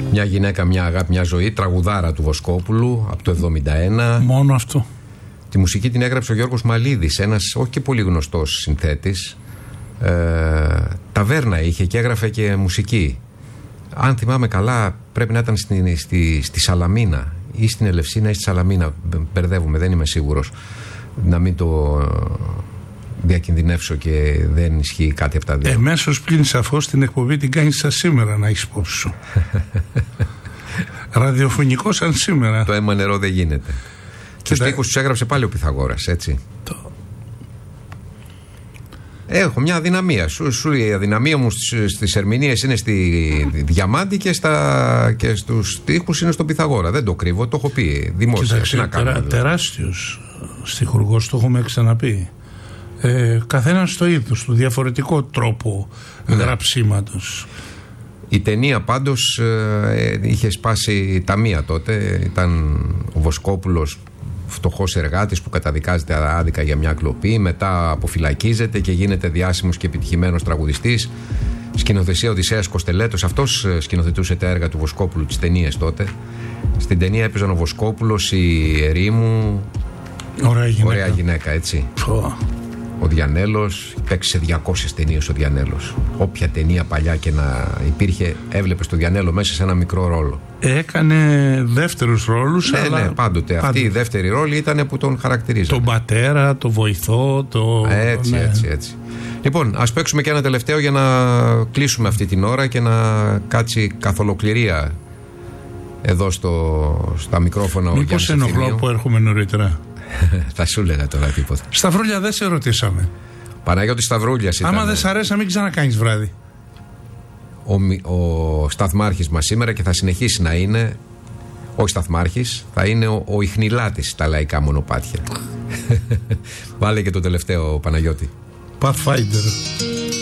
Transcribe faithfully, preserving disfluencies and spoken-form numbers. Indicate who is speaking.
Speaker 1: Μια γυναίκα, μια αγάπη, μια ζωή. Τραγουδάρα του Βοσκόπουλου από το εβδομήντα ένα.
Speaker 2: Μόνο αυτό.
Speaker 1: Τη μουσική την έγραψε ο Γιώργος Μαλίδης, ένας όχι και πολύ γνωστός συνθέτης. Ε, ταβέρνα είχε και έγραφε και μουσική. Αν θυμάμαι καλά, πρέπει να ήταν στη, στη, στη Σαλαμίνα ή στην Ελευσίνα ή στη Σαλαμίνα. Μπερδεύομαι, δεν είμαι σίγουρος. Να μην το διακινδυνεύσω και δεν ισχύει κάτι από τα δύο.
Speaker 2: Εμέσως πλην σαφώς την εκπομπή την κάνεις σαν σήμερα, να έχεις υπόψη σου. Ραδιοφωνικό σαν σήμερα.
Speaker 1: Το αίμα νερό δεν γίνεται. Τους
Speaker 2: τα...
Speaker 1: στίχους τους έγραψε πάλι ο Πυθαγόρας, έτσι.
Speaker 2: Το...
Speaker 1: Έχω μια αδυναμία. Σου, σου η αδυναμία μου στις, στις ερμηνείες είναι στη Διαμάντη και, στα, και στους στίχους είναι στον Πυθαγόρα. Δεν το κρύβω, το έχω πει δημόσια.
Speaker 2: Κοιτάξτε, να κάνω, τερα, τεράστιος στιχουργός, το έχουμε ξαναπεί. Ε, καθένας στο είδος του, διαφορετικό τρόπο ναι. γραψίματος.
Speaker 1: Η ταινία πάντως ε, είχε σπάσει ταμεία τότε. Ήταν ο Βοσκόπουλος, φτωχός εργάτης που καταδικάζεται άδικα για μια κλοπή, μετά αποφυλακίζεται και γίνεται διάσημος και επιτυχημένος τραγουδιστής. Σκηνοθεσία Οδυσσέας Κοστελέτος, αυτός σκηνοθετούσε τα έργα του Βοσκόπουλου, τις ταινίες τότε. Στην ταινία έπαιζαν ο Βοσκόπουλος, η Ερήμου.
Speaker 2: Ωραία γυναίκα,
Speaker 1: ωραία γυναίκα έτσι.
Speaker 2: Oh.
Speaker 1: Ο Διανέλος, παίξει σε διακόσιες ταινίες ο Διανέλος. Όποια ταινία παλιά και να υπήρχε, έβλεπες το Διανέλο μέσα σε ένα μικρό ρόλο.
Speaker 2: Έκανε δεύτερους ρόλους,
Speaker 1: ναι,
Speaker 2: αλλά...
Speaker 1: Ναι, πάντοτε. πάντοτε. Αυτή η δεύτερη ρόλη ήταν που τον χαρακτηρίζανε.
Speaker 2: Τον πατέρα, τον βοηθό, το...
Speaker 1: Έτσι, ναι. έτσι, έτσι. Λοιπόν, ας παίξουμε και ένα τελευταίο για να κλείσουμε αυτή την ώρα και να κάτσει καθ' ολοκληρία εδώ στο, στα μικρόφωνα.
Speaker 2: Μήπως ενοχλώ που έρχομαι νωρίτερα?
Speaker 1: Θα σου έλεγα τώρα τίποτα.
Speaker 2: Σταυρούλια δεν σε ρωτήσαμε.
Speaker 1: Παναγιώτης Σταυρούλιας ήταν.
Speaker 2: Άμα δεν σ' αρέσει να μην ξανακάνεις βράδυ.
Speaker 1: Ο, ο σταθμάρχης μας σήμερα και θα συνεχίσει να είναι. Όχι σταθμάρχης, θα είναι ο, ο ιχνηλάτης στα λαϊκά μονοπάτια. Βάλε και το τελευταίο, Παναγιώτη.
Speaker 2: Pathfinder.